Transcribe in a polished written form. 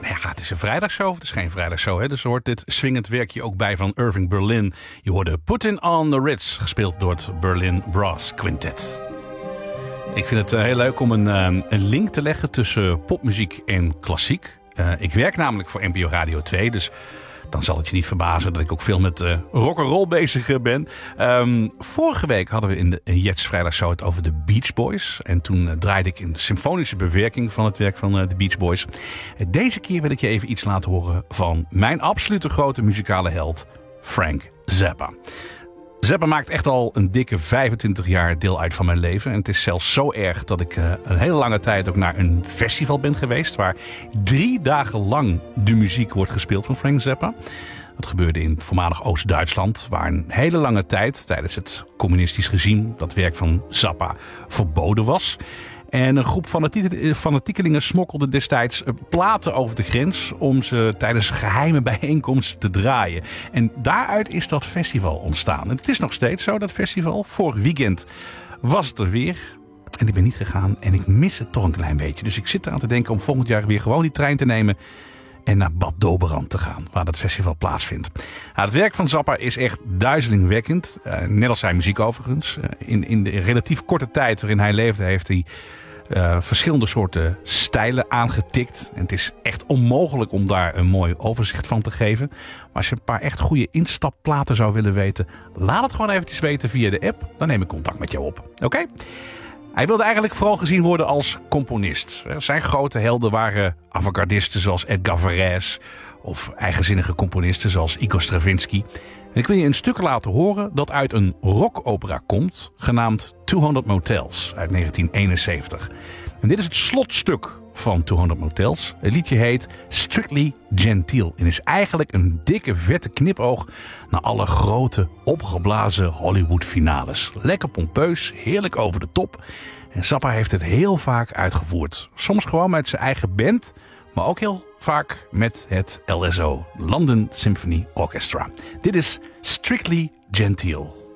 Ja, het is een vrijdagshow of het is geen vrijdagshow. Hè? Dus hoort dit swingend werkje ook bij van Irving Berlin. Je hoorde Puttin' on the Ritz, gespeeld door het Berlin Brass Quintet. Ik vind het heel leuk om een link te leggen tussen popmuziek en klassiek. Ik werk namelijk voor NPO Radio 2, dus dan zal het je niet verbazen dat ik ook veel met rock'n'roll bezig ben. Vorige week hadden we in de Jets Vrijdagshow het over de Beach Boys. En toen draaide ik een symfonische bewerking van het werk van de Beach Boys. Deze keer wil ik je even iets laten horen van mijn absolute grote muzikale held, Frank Zappa. Zappa maakt echt al een dikke 25 jaar deel uit van mijn leven. En het is zelfs zo erg dat ik een hele lange tijd ook naar een festival ben geweest, waar 3 dagen lang de muziek wordt gespeeld van Frank Zappa. Dat gebeurde in voormalig Oost-Duitsland, waar een hele lange tijd tijdens het communistisch regime dat werk van Zappa verboden was. En een groep fanatiekelingen smokkelde destijds platen over de grens om ze tijdens geheime bijeenkomsten te draaien. En daaruit is dat festival ontstaan. En het is nog steeds zo, dat festival. Vorig weekend was het er weer. En ik ben niet gegaan en ik mis het toch een klein beetje. Dus ik zit eraan te denken om volgend jaar weer gewoon die trein te nemen en naar Bad Doberan te gaan, waar dat festival plaatsvindt. Het werk van Zappa is echt duizelingwekkend. Net als zijn muziek overigens. In de relatief korte tijd waarin hij leefde heeft hij verschillende soorten stijlen aangetikt. En het is echt onmogelijk om daar een mooi overzicht van te geven. Maar als je een paar echt goede instapplaten zou willen weten, laat het gewoon eventjes weten via de app. Dan neem ik contact met jou op. Oké? Hij wilde eigenlijk vooral gezien worden als componist. Zijn grote helden waren avant-gardisten zoals Edgar Varèse of eigenzinnige componisten zoals Igor Stravinsky. En ik wil je een stuk laten horen dat uit een rockopera komt, genaamd 200 Motels uit 1971. En dit is het slotstuk van 200 Motels. Het liedje heet Strictly Gentile en is eigenlijk een dikke vette knipoog naar alle grote opgeblazen Hollywood finales. Lekker pompeus, heerlijk over de top. En Zappa heeft het heel vaak uitgevoerd. Soms gewoon met zijn eigen band, maar ook heel vaak met het LSO, London Symphony Orchestra. Dit is Strictly Gentile.